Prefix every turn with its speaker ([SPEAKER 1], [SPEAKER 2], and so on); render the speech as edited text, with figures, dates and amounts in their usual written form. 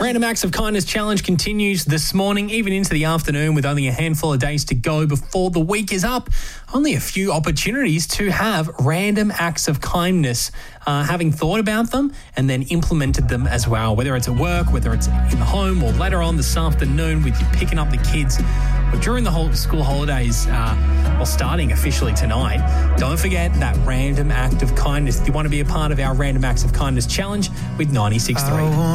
[SPEAKER 1] Random Acts of Kindness Challenge continues this morning, even into the afternoon, with only a handful of days to go before the week is up. Only a few opportunities to have random acts of kindness, having thought about them and then implemented them as well, whether it's at work, whether it's in the home, or later on this afternoon with you picking up the kids, or during the whole school holidays, or starting officially tonight. Don't forget that random act of kindness. If you want to be a part of our Random Acts of Kindness Challenge with 96.3.